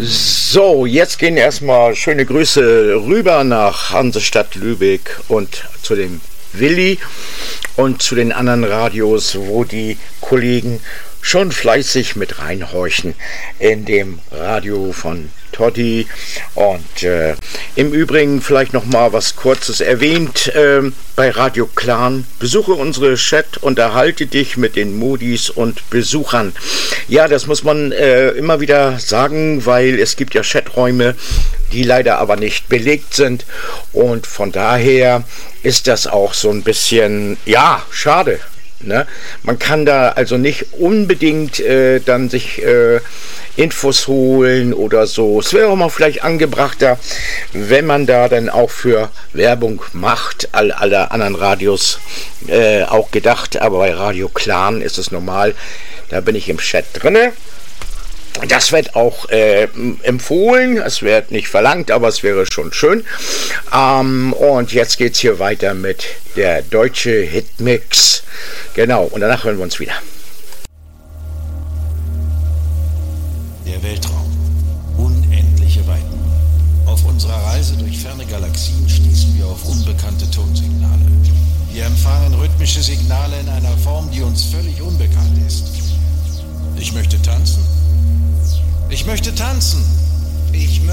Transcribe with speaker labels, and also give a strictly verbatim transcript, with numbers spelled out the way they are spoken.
Speaker 1: So, jetzt gehen erstmal schöne Grüße rüber nach Hansestadt Lübeck und zu dem Willi und zu den anderen Radios, wo die Kollegen schon fleißig mit reinhorchen in dem Radio von Totti. Und äh, im Übrigen vielleicht noch mal was Kurzes erwähnt äh, bei Radio Clan. Besuche unsere Chat, unterhalte dich mit den Modis und Besuchern. Ja, das muss man äh, immer wieder sagen, weil es gibt ja Chaträume, die leider aber nicht belegt sind. Und von daher ist das auch so ein bisschen, ja, schade. Ne? Man kann da also nicht unbedingt äh, dann sich äh, Infos holen oder so. Es wäre auch mal vielleicht angebrachter, wenn man da dann auch für Werbung macht, all alle anderen Radios äh, auch gedacht, aber bei Radio Clan ist es normal, da bin ich im Chat drinne. Das wird auch äh, empfohlen, es wird nicht verlangt, aber es wäre schon schön. Ähm, und jetzt geht's hier weiter mit der deutsche Hitmix. Genau, und danach hören wir uns wieder.
Speaker 2: Der Weltraum. Unendliche Weiten. Auf unserer Reise durch ferne Galaxien stießen wir auf unbekannte Tonsignale. Wir empfangen rhythmische Signale in einer Form, die uns völlig unbekannt ist. Ich möchte tanzen. Ich möchte tanzen. Ich möchte